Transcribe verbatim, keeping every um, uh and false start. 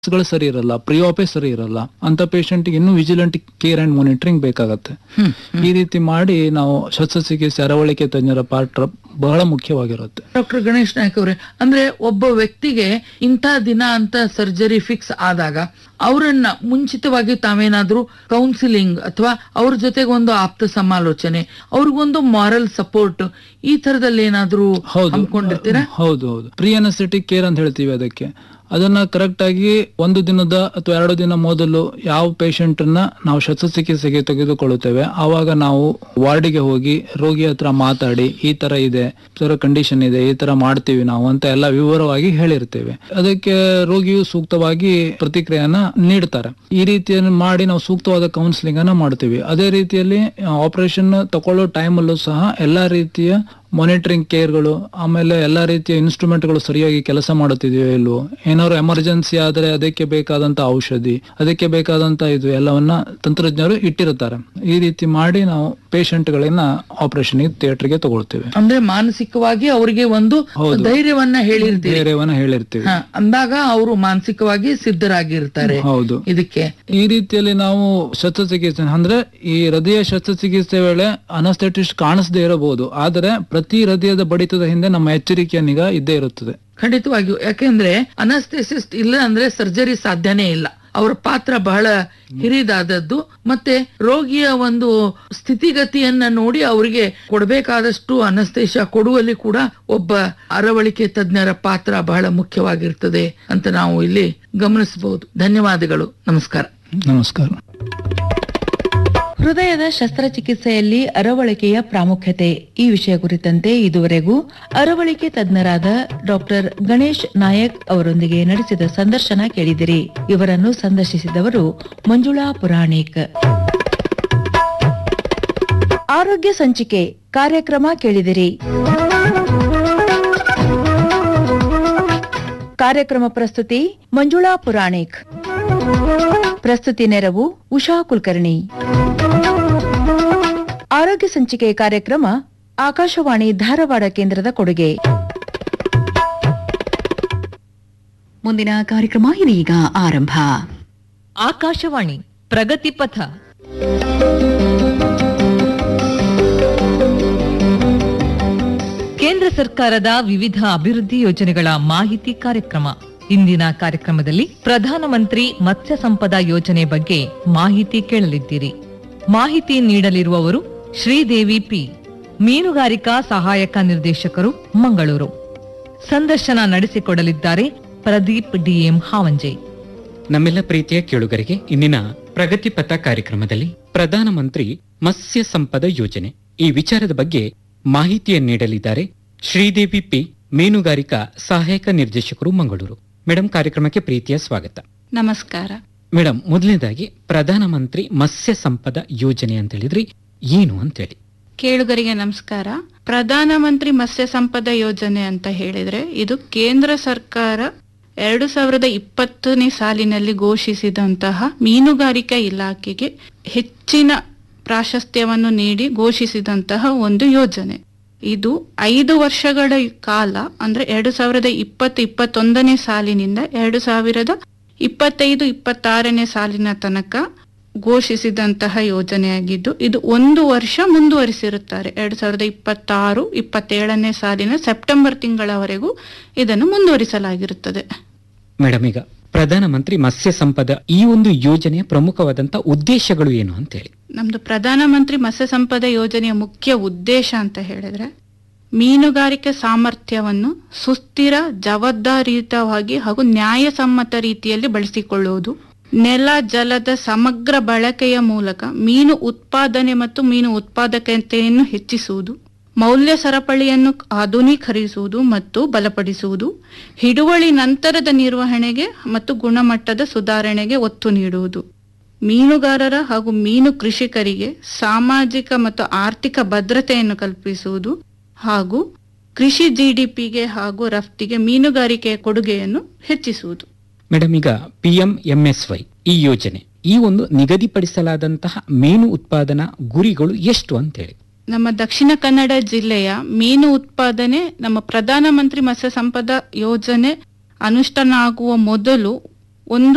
ಗಳು ಸರಿ ಇರಲ್ಲ, ಪ್ರಿಯಾಪೇ ಸರಿ ಇರಲ್ಲ, ಅಂತ ಪೇಷಂಟ್ ಇನ್ನೂ ವಿಜಿಲೆಂಟ್ ಕೇರ್ ಅಂಡ್ ಮಾನಿಟರಿಂಗ್ ಬೇಕಾಗತ್ತೆ. ಈ ರೀತಿ ಮಾಡಿ ನಾವು ಶಸ್ತ್ರಚಿಕಿತ್ಸೆ ಅರವಳಿಕೆ ತಜ್ಞರ ಪಾತ್ರ ಬಹಳ ಮುಖ್ಯವಾಗಿರುತ್ತೆ. ಡಾಕ್ಟರ್ ಗಣೇಶ್ ನಾಯಕ್ ಅವರೇ, ಅಂದ್ರೆ ಒಬ್ಬ ವ್ಯಕ್ತಿಗೆ ಇಂಥ ದಿನ ಅಂತ ಸರ್ಜರಿ ಫಿಕ್ಸ್ ಆದಾಗ ಅವರನ್ನ ಮುಂಚಿತವಾಗಿ ತಾವೇನಾದ್ರೂ ಕೌನ್ಸಿಲಿಂಗ್ ಅಥವಾ ಅವ್ರ ಜೊತೆಗೆ ಒಂದು ಆಪ್ತ ಸಮಾಲೋಚನೆ, ಅವ್ರಿಗೊಂದು ಮಾರಲ್ ಸಪೋರ್ಟ್ ಈ ತರದಲ್ಲಿ ಏನಾದ್ರೂ ಹಮ್ಮಿಕೊಂಡಿರ್ತೀರಾ? ಹೌದು ಹೌದು ಪ್ರೀ ಅನಸ್ಥೆಟಿಕ್ ಕೇರ್ ಅಂತ ಹೇಳ್ತೀವಿ ಅದಕ್ಕೆ. ಅದನ್ನ ಕರೆಕ್ಟ್ ಆಗಿ ಒಂದು ದಿನದ ಅಥವಾ ಎರಡು ದಿನ ಮೊದಲು ಯಾವ ಪೇಷಂಟ್ ನ ನಾವು ಶಸ್ತ್ರಚಿಕಿತ್ಸೆಗೆ ತೆಗೆದುಕೊಳ್ಳುತ್ತೇವೆ ಆವಾಗ ನಾವು ವಾರ್ಡಿಗೆ ಹೋಗಿ ರೋಗಿ ಹತ್ರ ಮಾತಾಡಿ ಈ ತರ ಇದೆ, ಈ ತರ ಕಂಡೀಷನ್ ಇದೆ, ಈ ತರ ಮಾಡ್ತೀವಿ ನಾವು ಅಂತ ಎಲ್ಲ ವಿವರವಾಗಿ ಹೇಳಿರ್ತೇವೆ. ಅದಕ್ಕೆ ರೋಗಿಯು ಸೂಕ್ತವಾಗಿ ಪ್ರತಿಕ್ರಿಯೆಯನ್ನ ನೀಡ್ತಾರೆ. ಈ ರೀತಿಯನ್ನು ಮಾಡಿ ನಾವು ಸೂಕ್ತವಾದ ಕೌನ್ಸಿಲಿಂಗ್ ಅನ್ನ ಮಾಡ್ತೀವಿ. ಅದೇ ರೀತಿಯಲ್ಲಿ ಆಪರೇಷನ್ ತಗೊಳ್ಳೋ ಟೈಮಲ್ಲೂ ಸಹ ಎಲ್ಲಾ ರೀತಿಯ ಮಾನಿಟರಿಂಗ್ ಕೇರ್ಗಳು, ಆಮೇಲೆ ಎಲ್ಲಾ ರೀತಿಯ ಇನ್ಸ್ಟ್ರೂಮೆಂಟ್ಗಳು ಸರಿಯಾಗಿ ಕೆಲಸ ಮಾಡುತ್ತಿದೆಯೋ ಇಲ್ವೋ, ಏನಾದ್ರು ಎಮರ್ಜೆನ್ಸಿ ಆದ್ರೆ ಅದಕ್ಕೆ ಬೇಕಾದಂತ ಔಷಧಿ, ಅದಕ್ಕೆ ಬೇಕಾದಂತ ಇದು ಎಲ್ಲವನ್ನ ತಂತ್ರಜ್ಞರು ಇಟ್ಟಿರುತ್ತಾರೆ. ಈ ರೀತಿ ಮಾಡಿ ನಾವು ಪೇಷಂಟ್ ಗಳನ್ನ ಆಪರೇಷನ್ ಥಿಯೇಟರ್ಗೆ ತಗೊಳ್ತೇವೆ. ಅಂದ್ರೆ ಮಾನಸಿಕವಾಗಿ ಅವರಿಗೆ ಒಂದು ಧೈರ್ಯವನ್ನ ಹೇಳಿರ್ತೀವಿ ಧೈರ್ಯವನ್ನ ಹೇಳಿರ್ತೀವಿ ಅಂದಾಗ ಅವರು ಮಾನಸಿಕವಾಗಿ ಸಿದ್ಧರಾಗಿರ್ತಾರೆ. ಹೌದು. ಇದಕ್ಕೆ ಈ ರೀತಿಯಲ್ಲಿ ನಾವು ಶಸ್ತ್ರಚಿಕಿತ್ಸೆ ಅಂದ್ರೆ ಈ ಹೃದಯ ಶಸ್ತ್ರಚಿಕಿತ್ಸೆ ವೇಳೆ ಅನಸ್ಥೆಟಿಸ್ಟ್ ಕಾಣಿಸದೇ ಇರಬಹುದು, ಆದರೆ ಪ್ರತಿ ಹೃದಯದ ಬಡಿತದ ಹಿಂದೆ ನಮ್ಮ ಎಚ್ಚರಿಕೆಯ ನಿಗಾ ಇದ್ದೇ ಇರುತ್ತದೆ. ಖಂಡಿತವಾಗಿಯೂ. ಯಾಕೆಂದ್ರೆ ಅನಸ್ಥೆಸಿಸ್ಟ್ ಇಲ್ಲ ಅಂದ್ರೆ ಸರ್ಜರಿ ಸಾಧ್ಯನೇ ಇಲ್ಲ. ಅವರ ಪಾತ್ರ ಬಹಳ ಹಿರಿದಾದದ್ದು. ಮತ್ತೆ ರೋಗಿಯ ಒಂದು ಸ್ಥಿತಿಗತಿಯನ್ನ ನೋಡಿ ಅವರಿಗೆ ಕೊಡಬೇಕಾದಷ್ಟು ಅನಸ್ತೇಷ ಕೊಡುವಲ್ಲಿ ಕೂಡ ಒಬ್ಬ ಅರವಳಿಕೆ ತಜ್ಞರ ಪಾತ್ರ ಬಹಳ ಮುಖ್ಯವಾಗಿರ್ತದೆ ಅಂತ ನಾವು ಇಲ್ಲಿ ಗಮನಿಸಬಹುದು. ಧನ್ಯವಾದಗಳು. ನಮಸ್ಕಾರ. ನಮಸ್ಕಾರ. ಹೃದಯದ ಶಸ್ತ್ರಚಿಕಿತ್ಸೆಯಲ್ಲಿ ಅರವಳಿಕೆಯ ಪ್ರಾಮುಖ್ಯತೆ ಈ ವಿಷಯ ಕುರಿತಂತೆ ಇದುವರೆಗೂ ಅರವಳಿಕೆ ತಜ್ಞರಾದ ಡಾಕ್ಟರ್ ಗಣೇಶ್ ನಾಯಕ್ ಅವರೊಂದಿಗೆ ನಡೆಸಿದ ಸಂದರ್ಶನ ಕೇಳಿದಿರಿ. ಇವರನ್ನು ಸಂದರ್ಶಿಸಿದವರು ಮಂಜುಳಾ ಪುರಾಣಿಕ್. ಆರೋಗ್ಯ ಸಂಚಿಕೆ ಕಾರ್ಯಕ್ರಮ ಕೇಳಿದಿರಿ. ಕಾರ್ಯಕ್ರಮ ಪ್ರಸ್ತುತಿ ಮಂಜುಳಾ ಪುರಾಣಿಕ್. ಪ್ರಸ್ತುತಿ ನೆರವು ಉಷಾ ಕುಲಕರ್ಣಿ. ಆರೋಗ್ಯ ಸಂಚಿಕೆ ಕಾರ್ಯಕ್ರಮ ಆಕಾಶವಾಣಿ ಧಾರವಾಡ ಕೇಂದ್ರದ ಕೊಡುಗೆ. ಮುಂದಿನ ಕಾರ್ಯಕ್ರಮ ಇದೀಗ ಆರಂಭ. ಆಕಾಶವಾಣಿ ಪ್ರಗತಿ ಪಥ. ಕೇಂದ್ರ ಸರ್ಕಾರದ ವಿವಿಧ ಅಭಿವೃದ್ಧಿ ಯೋಜನೆಗಳ ಮಾಹಿತಿ ಕಾರ್ಯಕ್ರಮ. ಇಂದಿನ ಕಾರ್ಯಕ್ರಮದಲ್ಲಿ ಪ್ರಧಾನಮಂತ್ರಿ ಮತ್ಸ್ಯ ಸಂಪದ ಯೋಜನೆ ಬಗ್ಗೆ ಮಾಹಿತಿ ಕೇಳಲಿದ್ದೀರಿ. ಮಾಹಿತಿ ನೀಡಲಿರುವವರು ಶ್ರೀದೇವಿ ಪಿ, ಮೀನುಗಾರಿಕಾ ಸಹಾಯಕ ನಿರ್ದೇಶಕರು, ಮಂಗಳೂರು. ಸಂದರ್ಶನ ನಡೆಸಿಕೊಡಲಿದ್ದಾರೆ ಪ್ರದೀಪ್ ಡಿಎಂ ಹಾವಂಜೆ. ನಮ್ಮೆಲ್ಲ ಪ್ರೀತಿಯ ಕೇಳುಗರಿಗೆ ಇಂದಿನ ಪ್ರಗತಿ ಪಥ ಕಾರ್ಯಕ್ರಮದಲ್ಲಿ ಪ್ರಧಾನಮಂತ್ರಿ ಮತ್ಸ್ಯ ಸಂಪದ ಯೋಜನೆ ಈ ವಿಚಾರದ ಬಗ್ಗೆ ಮಾಹಿತಿಯನ್ನು ನೀಡಲಿದ್ದಾರೆ ಶ್ರೀದೇವಿ ಪಿ, ಮೀನುಗಾರಿಕಾ ಸಹಾಯಕ ನಿರ್ದೇಶಕರು, ಮಂಗಳೂರು. ಮೇಡಮ್, ಕಾರ್ಯಕ್ರಮಕ್ಕೆ ಪ್ರೀತಿಯ ಸ್ವಾಗತ. ನಮಸ್ಕಾರ. ಮೇಡಮ್, ಮೊದಲನೇದಾಗಿ ಪ್ರಧಾನಮಂತ್ರಿ ಮತ್ಸ್ಯ ಸಂಪದ ಯೋಜನೆ ಅಂತ ಹೇಳಿದ್ರಿ, ಏನು ಅಂತೇಳಿ? ಕೇಳುಗರಿಗೆ ನಮಸ್ಕಾರ. ಪ್ರಧಾನಮಂತ್ರಿ ಮತ್ಸ್ಯ ಸಂಪದ ಯೋಜನೆ ಅಂತ ಹೇಳಿದ್ರೆ ಇದು ಕೇಂದ್ರ ಸರ್ಕಾರ ಎರಡು ಸಾವಿರದ ಇಪ್ಪತ್ತನೇ ಸಾಲಿನಲ್ಲಿ ಘೋಷಿಸಿದಂತಹ ಮೀನುಗಾರಿಕಾ ಇಲಾಖೆಗೆ ಹೆಚ್ಚಿನ ಪ್ರಾಶಸ್ತ್ಯವನ್ನು ನೀಡಿ ಘೋಷಿಸಿದಂತಹ ಒಂದು ಯೋಜನೆ. ಇದು ಐದು ವರ್ಷಗಳ ಕಾಲ ಅಂದ್ರೆ ಎರಡು ಸಾವಿರದ ಇಪ್ಪತ್ತು ಇಪ್ಪತ್ತೊಂದನೇ ಸಾಲಿನಿಂದ ಎರಡು ಸಾವಿರದ ಇಪ್ಪತ್ತೈದು ಇಪ್ಪತ್ತಾರನೇ ಸಾಲಿನ ತನಕ ಘೋಷಿಸಿದಂತಹ ಯೋಜನೆಯಾಗಿದ್ದು ಇದು ಒಂದು ವರ್ಷ ಮುಂದುವರಿಸಿರುತ್ತಾರೆ. ಎರಡು ಸಾವಿರದ ಇಪ್ಪತ್ತಾರು ಇಪ್ಪತ್ತೇಳನೇ ಸಾಲಿನ ಸೆಪ್ಟೆಂಬರ್ ತಿಂಗಳವರೆಗೂ ಇದನ್ನು ಮುಂದುವರಿಸಲಾಗಿರುತ್ತದೆ. ಮೇಡಮ್, ಈಗ ಪ್ರಧಾನಮಂತ್ರಿ ಮತ್ಸ್ಯ ಸಂಪದ ಈ ಒಂದು ಯೋಜನೆಯ ಪ್ರಮುಖವಾದಂತಹ ಉದ್ದೇಶಗಳು ಏನು ಅಂತ ಹೇಳಿ? ನಮ್ದು ಪ್ರಧಾನಮಂತ್ರಿ ಮತ್ಸ್ಯ ಸಂಪದ ಯೋಜನೆಯ ಮುಖ್ಯ ಉದ್ದೇಶ ಅಂತ ಹೇಳಿದ್ರೆ ಮೀನುಗಾರಿಕೆ ಸಾಮರ್ಥ್ಯವನ್ನು ಸುಸ್ಥಿರ, ಜವಾಬ್ದಾರಿಯುತವಾಗಿ ಹಾಗೂ ನ್ಯಾಯಸಮ್ಮತ ರೀತಿಯಲ್ಲಿ ಬಳಸಿಕೊಳ್ಳುವುದು, ನೆಲ ಜಲದ ಸಮಗ್ರ ಬಳಕೆಯ ಮೂಲಕ ಮೀನು ಉತ್ಪಾದನೆ ಮತ್ತು ಮೀನು ಉತ್ಪಾದಕತೆಯನ್ನು ಹೆಚ್ಚಿಸುವುದು, ಮೌಲ್ಯ ಸರಪಳಿಯನ್ನು ಆಧುನೀಕರಿಸುವುದು ಮತ್ತು ಬಲಪಡಿಸುವುದು, ಹಿಡುವಳಿ ನಂತರದ ನಿರ್ವಹಣೆಗೆ ಮತ್ತು ಗುಣಮಟ್ಟದ ಸುಧಾರಣೆಗೆ ಒತ್ತು ನೀಡುವುದು, ಮೀನುಗಾರರ ಹಾಗೂ ಮೀನು ಕೃಷಿಕರಿಗೆ ಸಾಮಾಜಿಕ ಮತ್ತು ಆರ್ಥಿಕ ಭದ್ರತೆಯನ್ನು ಕಲ್ಪಿಸುವುದು ಹಾಗೂ ಕೃಷಿ ಜಿಡಿಪಿಗೆ ಹಾಗೂ ರಫ್ತಿಗೆ ಮೀನುಗಾರಿಕೆಯ ಕೊಡುಗೆಯನ್ನು ಹೆಚ್ಚಿಸುವುದು. ಮೇಡಮ್, ಈಗ ಪಿಎಂ ಎಂಎಸ್ವೈ ಈ ಯೋಜನೆ ಈ ಒಂದು ನಿಗದಿಪಡಿಸಲಾದಂತಹ ಮೀನು ಉತ್ಪಾದನಾ ಗುರಿಗಳು ಎಷ್ಟು ಅಂತೇಳಿ? ನಮ್ಮ ದಕ್ಷಿಣ ಕನ್ನಡ ಜಿಲ್ಲೆಯ ಮೀನು ಉತ್ಪಾದನೆ ನಮ್ಮ ಪ್ರಧಾನಮಂತ್ರಿ ಮತ್ಸ್ಯ ಸಂಪದ ಯೋಜನೆ ಅನುಷ್ಠಾನ ಆಗುವ ಮೊದಲು ಒಂದು